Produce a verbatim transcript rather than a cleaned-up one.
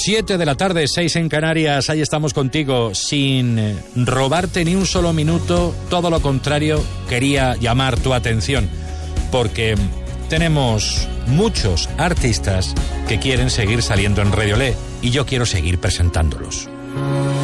Siete de la tarde, seis en Canarias, ahí estamos contigo, sin robarte ni un solo minuto, todo lo contrario, quería llamar tu atención, porque tenemos muchos artistas que quieren seguir saliendo en Radiolé y yo quiero seguir presentándolos.